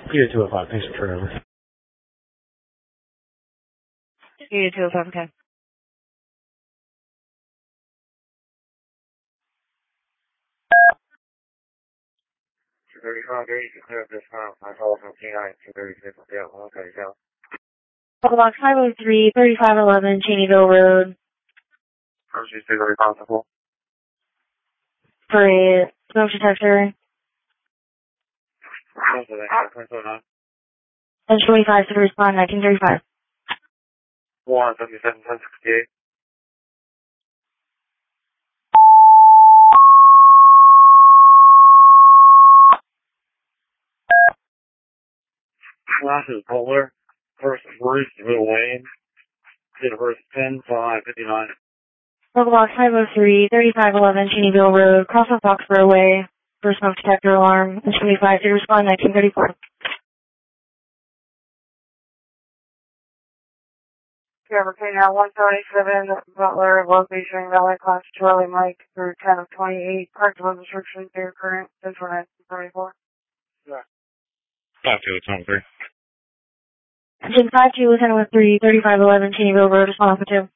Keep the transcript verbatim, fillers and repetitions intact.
Peter two oh five, thanks for turnover. Peter two oh five, okay. two thirty-five, there you can clear up this time. I call from T nine, two thirty-six, yeah, okay, yeah. Box five oh three, thirty-five eleven, Cheneyville Road. First, you still responsible? For a smoke detector. ten twenty-five to respond, nineteen thirty-five. one seventy-seven, ten sixty-eight. Flashes Polar. First Bruce Will Wayne. Did a first ten five fifty-nine. Local box five oh three, thirty-five eleven, Cheneyville Road, cross off Foxborough Way. For smoke detector alarm, ten twenty-five to respond, nineteen thirty-four. Trevor K now one seventy-seven, Butler, location, Valley Class Charlie Mike, through ten of twenty-eight, practical restrictions, air current, Central nineteen thirty-four. Yeah. five two, it's on three. Engine five two, Lieutenant with three, thirty-five eleven, Cheneyville Road, respond for two.